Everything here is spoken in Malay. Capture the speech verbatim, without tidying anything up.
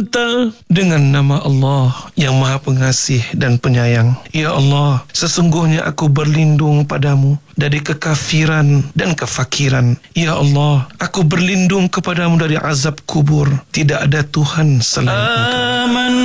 anta. Dengan nama Allah yang Maha Pengasih dan Penyayang. Ya Allah, sesungguhnya aku berlindung padamu dari kekafiran dan kefakiran. Ya Allah, aku berlindung kepadamu dari azab kubur. Tidak ada Tuhan selain Engkau.